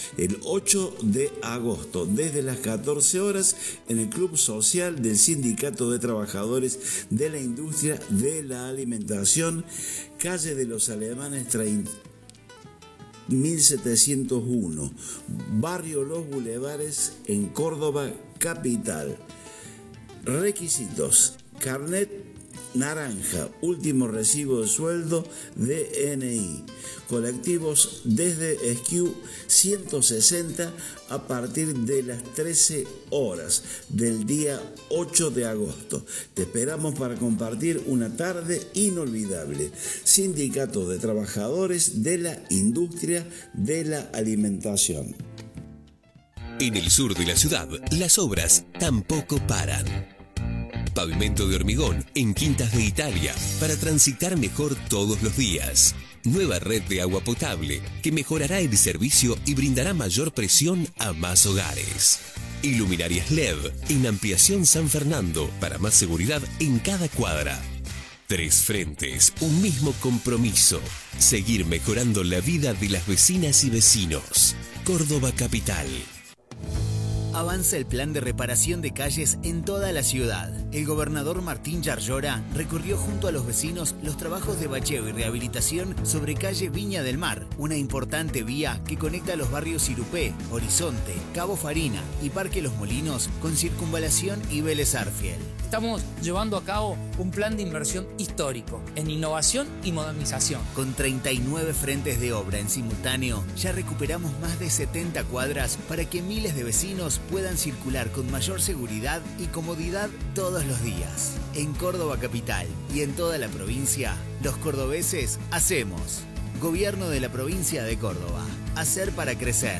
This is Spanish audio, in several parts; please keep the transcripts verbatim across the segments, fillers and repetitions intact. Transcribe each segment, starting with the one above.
el ocho de agosto, desde las catorce horas, en el Club Social del Sindicato de Trabajadores de la Industria de la Alimentación, calle de los Alemanes mil setecientos uno, barrio Los Bulevares, en Córdoba capital. Requisitos: carnet naranja, último recibo de sueldo, D N I. Colectivos desde Esquiú ciento sesenta a partir de las trece horas del día ocho de agosto. Te esperamos para compartir una tarde inolvidable. Sindicato de Trabajadores de la Industria de la Alimentación. En el sur de la ciudad, las obras tampoco paran. Pavimento de hormigón en Quintas de Italia para transitar mejor todos los días. Nueva red de agua potable que mejorará el servicio y brindará mayor presión a más hogares. Iluminarias L E D en Ampliación San Fernando para más seguridad en cada cuadra. Tres frentes, un mismo compromiso. Seguir mejorando la vida de las vecinas y vecinos. Córdoba Capital. Avanza el plan de reparación de calles en toda la ciudad. El gobernador Martín Yarlora recorrió junto a los vecinos los trabajos de bacheo y rehabilitación sobre calle Viña del Mar, una importante vía que conecta los barrios Irupé, Horizonte, Cabo Farina y Parque Los Molinos con Circunvalación y Vélez Arfiel. Estamos llevando a cabo un plan de inversión histórico en innovación y modernización. Con treinta y nueve frentes de obra en simultáneo, ya recuperamos más de setenta cuadras para que miles de vecinos puedan circular con mayor seguridad y comodidad todos los días. En Córdoba Capital y en toda la provincia, los cordobeses hacemos. Gobierno de la Provincia de Córdoba. Hacer para crecer.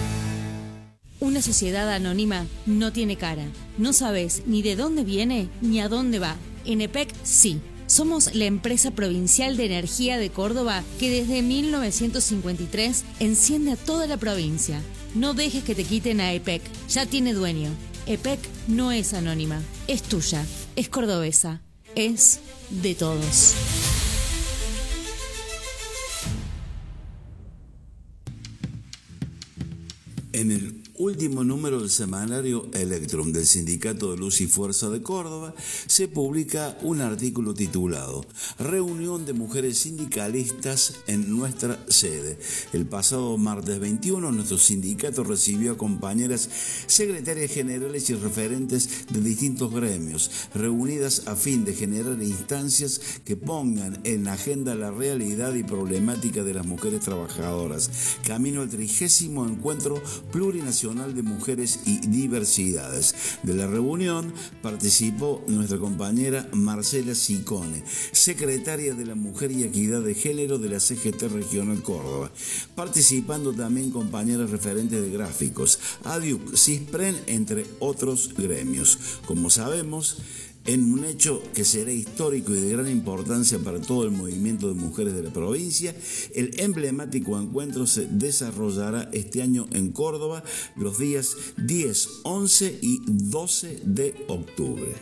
Una sociedad anónima no tiene cara. No sabes ni de dónde viene ni a dónde va. En E P E C sí. Somos la empresa provincial de energía de Córdoba que desde mil novecientos cincuenta y tres enciende a toda la provincia. No dejes que te quiten a E P E C. Ya tiene dueño. E P E C no es anónima. Es tuya. Es cordobesa. Es de todos. En el último número del semanario Electrum del Sindicato de Luz y Fuerza de Córdoba se publica un artículo titulado Reunión de mujeres sindicalistas en nuestra sede. El pasado martes veintiuno nuestro sindicato recibió a compañeras secretarias generales y referentes de distintos gremios, reunidas a fin de generar instancias que pongan en agenda la realidad y problemática de las mujeres trabajadoras, camino al trigésimo encuentro plurinacional de Mujeres y Diversidades. De la reunión participó nuestra compañera Marcela Sicone, secretaria de la Mujer y Equidad de Género de la C G T Regional Córdoba, participando también compañeras referentes de gráficos, ADIUC, CISPREN, entre otros gremios. Como sabemos, en un hecho que será histórico y de gran importancia para todo el movimiento de mujeres de la provincia, el emblemático encuentro se desarrollará este año en Córdoba los días diez, once y doce de octubre.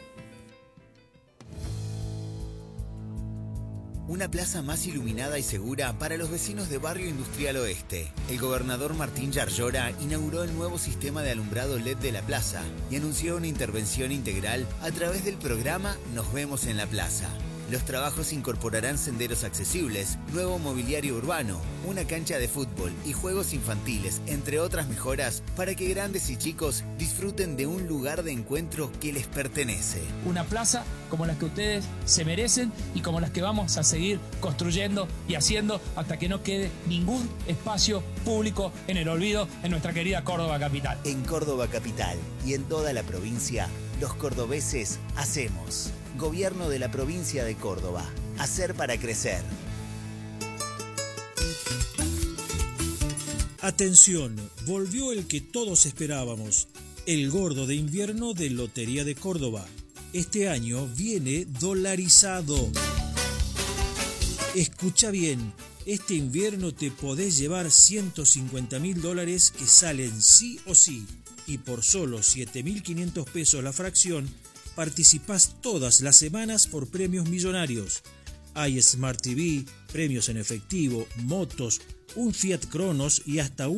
Una plaza más iluminada y segura para los vecinos de Barrio Industrial Oeste. El gobernador Martín Yarlora inauguró el nuevo sistema de alumbrado L E D de la plaza y anunció una intervención integral a través del programa Nos Vemos en la Plaza. Los trabajos incorporarán senderos accesibles, nuevo mobiliario urbano, una cancha de fútbol y juegos infantiles, entre otras mejoras, para que grandes y chicos disfruten de un lugar de encuentro que les pertenece. Una plaza como las que ustedes se merecen y como las que vamos a seguir construyendo y haciendo hasta que no quede ningún espacio público en el olvido en nuestra querida Córdoba Capital. En Córdoba Capital y en toda la provincia, los cordobeses hacemos. Gobierno de la Provincia de Córdoba. Hacer para crecer. Atención, volvió el que todos esperábamos, el gordo de invierno de Lotería de Córdoba. Este año viene dolarizado. Escucha bien, este invierno te podés llevar ciento cincuenta mil dólares que salen sí o sí, y por solo siete mil quinientos pesos la fracción, participás todas las semanas por premios millonarios. Hay Smart T V, premios en efectivo, motos, un Fiat Cronos y hasta un